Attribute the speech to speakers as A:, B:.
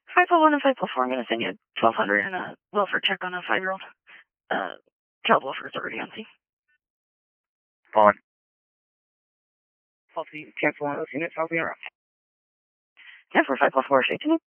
A: 501 and 504, I'm going to send you 1200 and a welfare check on a 5-year-old. Child welfare authority on scene.
B: Fine.
A: Policy, cancel one of those units, I'll be around. 10-4, 504, stay tuned.